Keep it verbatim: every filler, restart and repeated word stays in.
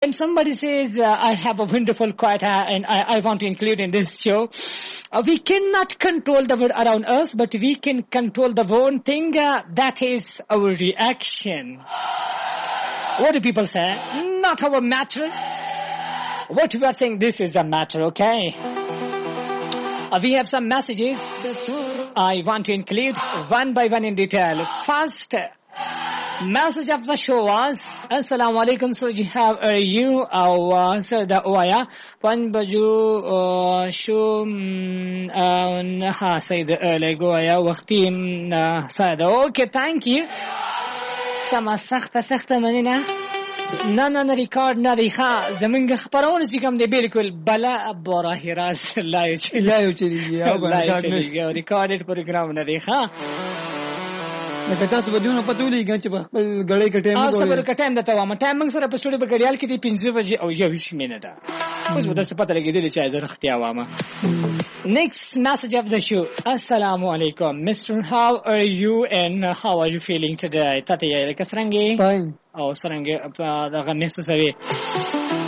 somebody says, uh, I have a wonderful quote uh, and I, I want to include in this show. Uh, we cannot control the world around us, but we can control the one thing, uh, that is our reaction. What do people say? Not our matter. What we are saying, this is a matter, okay? Uh, we have some messages I want to include one by one in detail. First message of the show was, Assalamu alaikum, so how are you? Uh, so the oya one baju show ha say the early goya waqti sad. Okay, thank you. Sama sakhta sakhta manina نه نه نه ریکارد نه دی ښه زمونږ خپرونه چې کوم دی بالکل بله براه راست لایو چلیږي لایو چلیږي لایو چلیږي ریکارډډ پروګرام نه دی ښه لکه تاسو به دونه پته ولګئ چې په خپل ګړۍ کې ټایم وګورئ. تاسو به ټایم درته وایم. ټایم موږ سره په سټوډیو په ګډیال کې دی پنځه بجې او یوویشت منټه. اوس به تاسو پته لګېدلې چې زه رښتیا وایم. Next message of the show. Assalamu alaikum. Mister How are you and how are you feeling today? Tati, like, sarangge? Fine. Oh, sarangge, da ganne su sabe.